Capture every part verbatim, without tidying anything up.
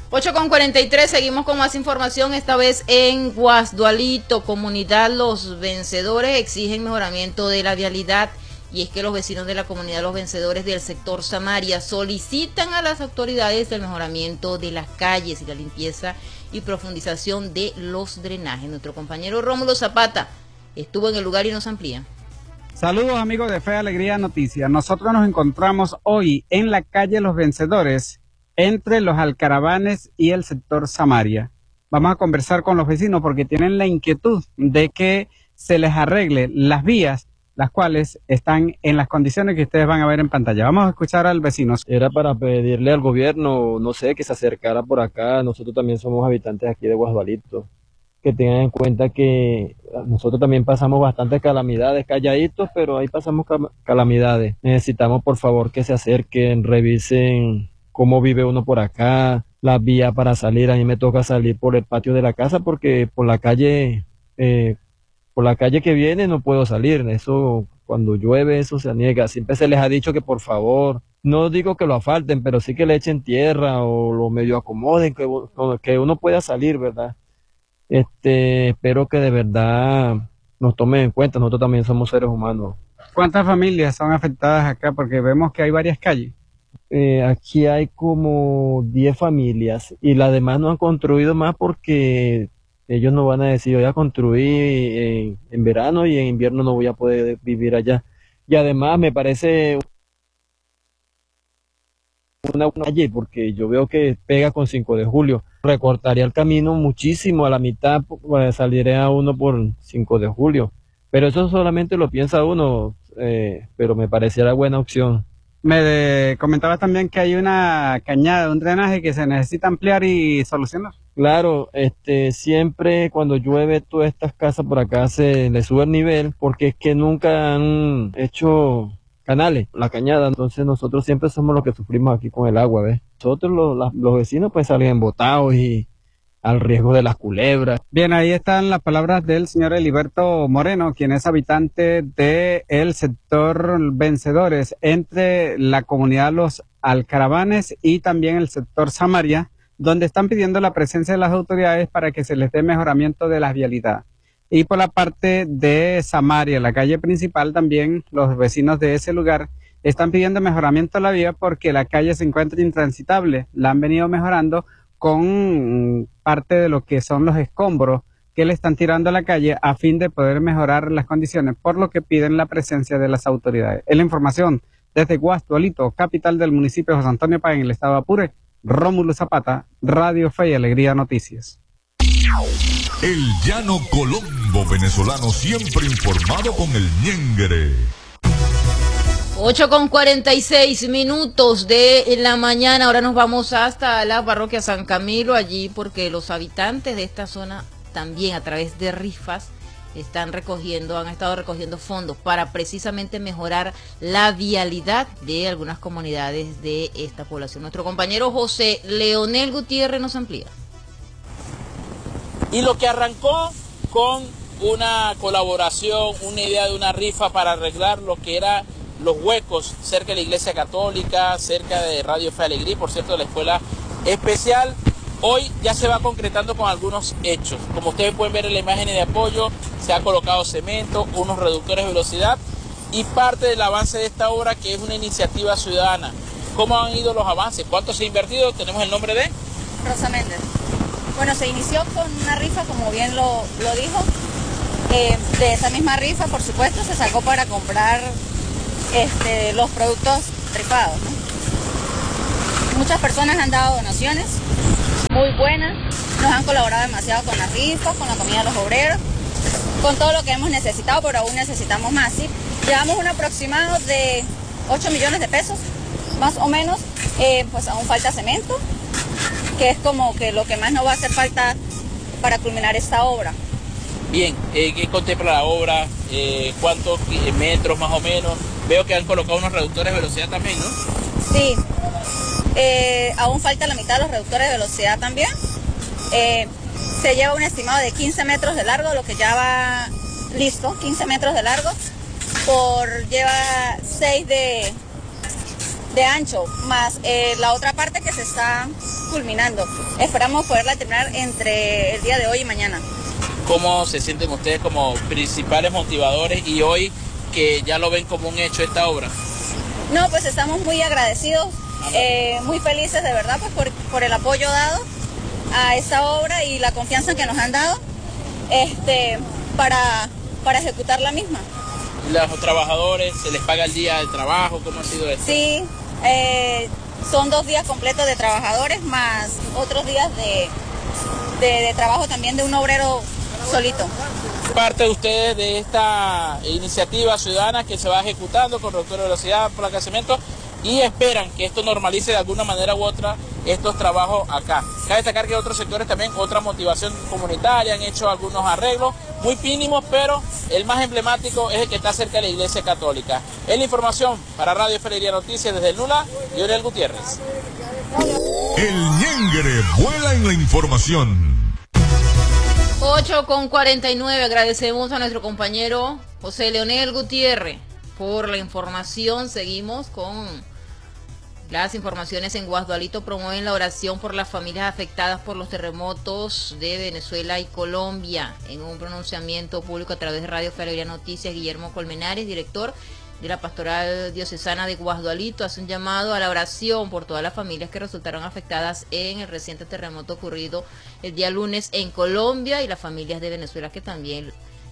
ocho con cuarenta y tres, seguimos con más información, esta vez en Guasdualito, comunidad Los Vencedores exigen mejoramiento de la vialidad, y es que los vecinos de la comunidad Los Vencedores del sector Samaria solicitan a las autoridades el mejoramiento de las calles y la limpieza y profundización de los drenajes. Nuestro compañero Rómulo Zapata estuvo en el lugar y nos amplía. Saludos amigos de Fe, Alegría, Noticias. Nosotros nos encontramos hoy en la calle Los Vencedores, entre los Alcaravanes y el sector Samaria. Vamos a conversar con los vecinos porque tienen la inquietud de que se les arregle las vías, las cuales están en las condiciones que ustedes van a ver en pantalla. Vamos a escuchar al vecino. Era para pedirle al gobierno, no sé, que se acercara por acá. Nosotros también somos habitantes aquí de Guasdualito. Que tengan en cuenta que nosotros también pasamos bastantes calamidades, calladitos, pero ahí pasamos calamidades. Necesitamos, por favor, que se acerquen, revisen cómo vive uno por acá, la vía para salir. A mí me toca salir por el patio de la casa porque por la calle, eh, por la calle que viene no puedo salir. Eso, cuando llueve, eso se niega. Siempre se les ha dicho que por favor, no digo que lo asfalten, pero sí que le echen tierra o lo medio acomoden, que, que uno pueda salir, ¿verdad? Este, espero que de verdad nos tomen en cuenta, nosotros también somos seres humanos. ¿Cuántas familias son afectadas acá? Porque vemos que hay varias calles. Eh, aquí hay como diez familias y las demás no han construido más porque ellos no van a decir, voy a construir en, en verano y en invierno no voy a poder vivir allá. Y además me parece una calle porque yo veo que pega con cinco de julio. Recortaría el camino muchísimo, a la mitad pues, saldría uno por cinco de julio. Pero eso solamente lo piensa uno, eh, pero me pareciera buena opción. Me de, comentabas también que hay una cañada, un drenaje que se necesita ampliar y solucionar. Claro, este, siempre cuando llueve todas estas casas por acá se le sube el nivel porque es que nunca han hecho canales, la cañada, entonces nosotros siempre somos los que sufrimos aquí con el agua, ¿ves? Nosotros los, la, los vecinos pues salen botados y al riesgo de las culebras. Bien, ahí están las palabras del señor Eliberto Moreno, quien es habitante del sector Vencedores, entre la comunidad Los Alcaravanes y también el sector Samaria, donde están pidiendo la presencia de las autoridades para que se les dé mejoramiento de la vialidad. Y por la parte de Samaria, la calle principal, también los vecinos de ese lugar están pidiendo mejoramiento de la vía porque la calle se encuentra intransitable. La han venido mejorando con parte de lo que son los escombros que le están tirando a la calle a fin de poder mejorar las condiciones, por lo que piden la presencia de las autoridades. Es la información desde Guasdualito, capital del municipio de José Antonio Páez, en el estado de Apure. Rómulo Zapata, Radio Fe y Alegría Noticias. El llano Colombo venezolano, siempre informado con el ñengere. ocho con cuarenta y seis minutos de la mañana. Ahora nos vamos hasta la parroquia San Camilo, allí porque los habitantes de esta zona también a través de rifas están recogiendo, han estado recogiendo fondos para precisamente mejorar la vialidad de algunas comunidades de esta población. Nuestro compañero José Leonel Gutiérrez nos amplía. Y lo que arrancó con una colaboración, una idea de una rifa para arreglar lo que era los huecos cerca de la Iglesia Católica, cerca de Radio Fe Alegría, por cierto, de la Escuela Especial, hoy ya se va concretando con algunos hechos. Como ustedes pueden ver en la imagen de apoyo, se ha colocado cemento, unos reductores de velocidad y parte del avance de esta obra, que es una iniciativa ciudadana. ¿Cómo han ido los avances? ¿Cuánto se ha invertido? Tenemos el nombre de Rosa Méndez. Bueno, se inició con una rifa, como bien lo, lo dijo. Eh, de esa misma rifa, por supuesto, se sacó para comprar este, los productos rifados, ¿no? Muchas personas han dado donaciones muy buenas, nos han colaborado demasiado con las rifas, con la comida de los obreros, con todo lo que hemos necesitado, pero aún necesitamos más, ¿sí? Llevamos un aproximado de ocho millones de pesos, más o menos, eh, pues aún falta cemento, que es como que lo que más nos va a hacer falta para culminar esta obra. Bien, eh, ¿qué contempla la obra? Eh, ¿Cuántos metros más o menos? Veo que han colocado unos reductores de velocidad también, ¿no? Sí, eh, aún falta la mitad de los reductores de velocidad también. Eh, se lleva un estimado de quince metros de largo, lo que ya va listo, quince metros de largo, por lleva seis de, de ancho, más eh, la otra parte que se está culminando. Esperamos poderla terminar entre el día de hoy y mañana. ¿Cómo se sienten ustedes como principales motivadores y hoy que ya lo ven como un hecho esta obra? No, pues estamos muy agradecidos, eh, muy felices de verdad pues por, por el apoyo dado a esta obra y la confianza que nos han dado este, para, para ejecutar la misma. ¿Los trabajadores se les paga el día de trabajo? ¿Cómo ha sido esto? Sí, eh, son dos días completos de trabajadores más otros días de, de, de trabajo también de un obrero solito. Parte de ustedes de esta iniciativa ciudadana que se va ejecutando con reductor de velocidad, placas de cemento, y esperan que esto normalice de alguna manera u otra estos trabajos acá. Cabe destacar que otros sectores también, otra motivación comunitaria, han hecho algunos arreglos muy mínimos, pero el más emblemático es el que está cerca de la Iglesia Católica. Es la información para Radio Fe Alegría Noticias desde el Nula, Yoriel Gutiérrez. El Ñengre vuela en la información. ocho con cuarenta y nueve, agradecemos a nuestro compañero José Leonel Gutiérrez por la información. Seguimos con las informaciones. En Guasdualito promueven la oración por las familias afectadas por los terremotos de Venezuela y Colombia. En un pronunciamiento público a través de Radio Fe Alegría Noticias, Guillermo Colmenares, director de la Pastoral Diocesana de Guasdualito, hace un llamado a la oración por todas las familias que resultaron afectadas en el reciente terremoto ocurrido el día lunes en Colombia y las familias de Venezuela que también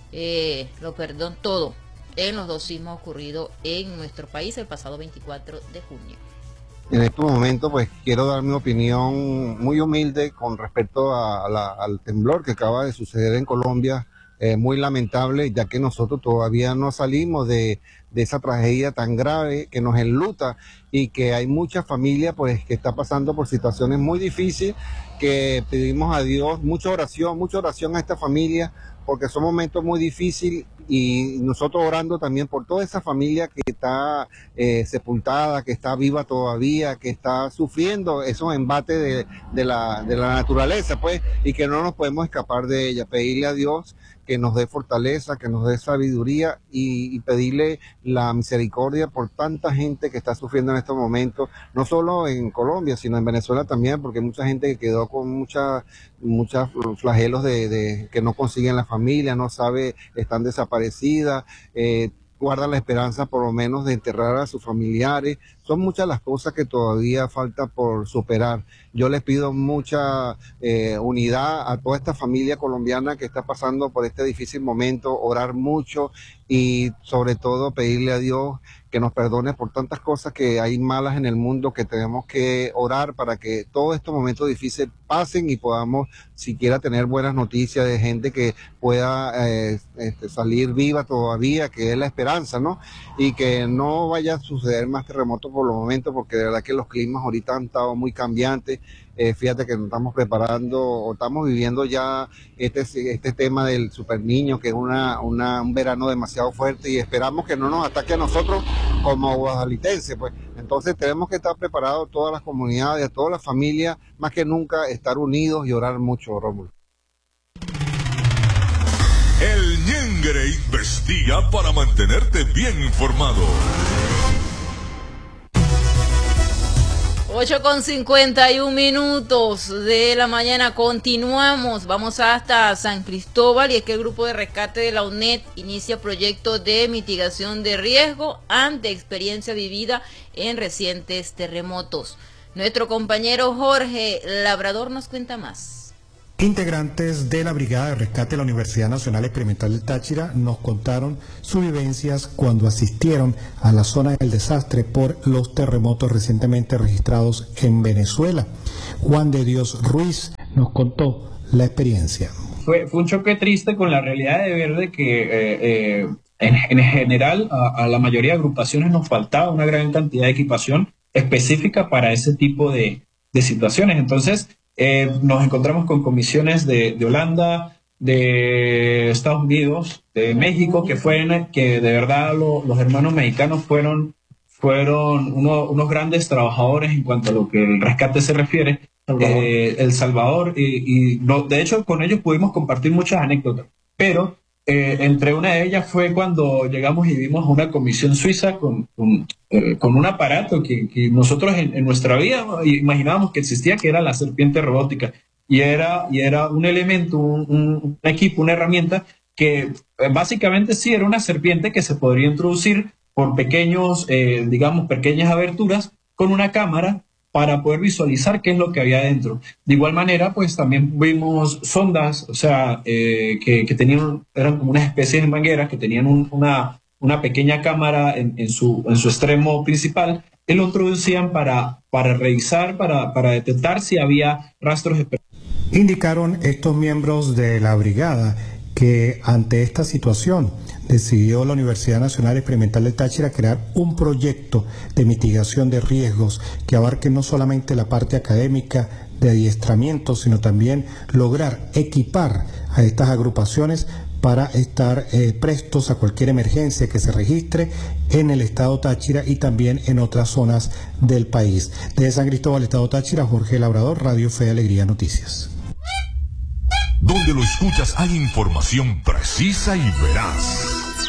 eh, lo perdieron todo en los dos sismos ocurridos en nuestro país el pasado veinticuatro de junio. En este momento pues quiero dar mi opinión muy humilde con respecto a, a la, al temblor que acaba de suceder en Colombia. Eh, muy lamentable, ya que nosotros todavía no salimos de, de esa tragedia tan grave que nos enluta y que hay muchas familias pues que está pasando por situaciones muy difíciles, que pedimos a Dios mucha oración, mucha oración a esta familia, porque son momentos muy difíciles y nosotros orando también por toda esa familia que está eh, sepultada, que está viva todavía, que está sufriendo esos embates de, de, la, de la naturaleza, pues, y que no nos podemos escapar de ella. Pedirle a Dios que nos dé fortaleza, que nos dé sabiduría y, y pedirle la misericordia por tanta gente que está sufriendo en estos momentos, no solo en Colombia, sino en Venezuela también, porque hay mucha gente que quedó con muchas muchos flagelos de, de que no consiguen la familia, no sabe, están desaparecidas, eh, guardan la esperanza por lo menos de enterrar a sus familiares. Son muchas las cosas que todavía falta por superar. Yo les pido mucha eh, unidad a toda esta familia colombiana que está pasando por este difícil momento, orar mucho y sobre todo pedirle a Dios que nos perdone por tantas cosas que hay malas en el mundo, que tenemos que orar para que todos estos momentos difíciles pasen y podamos siquiera tener buenas noticias de gente que pueda eh, este, salir viva todavía, que es la esperanza, ¿no? Y que no vaya a suceder más terremotos por los momentos, porque de verdad que los climas ahorita han estado muy cambiantes. Eh, fíjate que nos estamos preparando o estamos viviendo ya este, este tema del super niño, que es una, una, un verano demasiado fuerte y esperamos que no nos ataque a nosotros como guadalitenses, pues. Entonces tenemos que estar preparados todas las comunidades, todas las familias, más que nunca estar unidos y orar mucho, Rómulo. El Ñengre investiga para mantenerte bien informado. ocho con cincuenta y un minutos de la mañana, continuamos, vamos hasta San Cristóbal y es que el grupo de rescate de la U N E D inicia proyecto de mitigación de riesgo ante experiencia vivida en recientes terremotos. Nuestro compañero Jorge Labrador nos cuenta más. Integrantes de la Brigada de Rescate de la Universidad Nacional Experimental del Táchira nos contaron sus vivencias cuando asistieron a la zona del desastre por los terremotos recientemente registrados en Venezuela. Juan de Dios Ruiz nos contó la experiencia. Fue, fue un choque triste con la realidad de ver de que eh, eh, en, en general a, a la mayoría de agrupaciones nos faltaba una gran cantidad de equipación específica para ese tipo de, de situaciones. Entonces, Eh, nos encontramos con comisiones de, de Holanda, de Estados Unidos, de México, que fueron, que de verdad lo, los hermanos mexicanos fueron, fueron uno, unos grandes trabajadores en cuanto a lo que el rescate se refiere. Eh, El Salvador, y, y no, de hecho con ellos pudimos compartir muchas anécdotas, pero Eh, entre una de ellas fue cuando llegamos y vimos a una comisión suiza con, con, eh, con un aparato que, que nosotros en, en nuestra vida imaginábamos que existía, que era la serpiente robótica. Y era, y era un elemento, un, un, un equipo, una herramienta que eh, básicamente sí era una serpiente que se podría introducir por pequeños, eh, digamos, pequeñas aberturas con una cámara para poder visualizar qué es lo que había dentro. De igual manera, pues también vimos sondas, o sea, eh, que, que tenían, eran como unas especies de mangueras que tenían un, una, una pequeña cámara en, en, su, en su extremo principal, y lo introducían para, para revisar, para, para detectar si había rastros de... Indicaron estos miembros de la brigada que ante esta situación decidió la Universidad Nacional Experimental del Táchira crear un proyecto de mitigación de riesgos que abarque no solamente la parte académica de adiestramiento, sino también lograr equipar a estas agrupaciones para estar eh, prestos a cualquier emergencia que se registre en el estado Táchira y también en otras zonas del país. Desde San Cristóbal, estado Táchira, Jorge Labrador, Radio Fe y Alegría Noticias. Donde lo escuchas hay información precisa y veraz.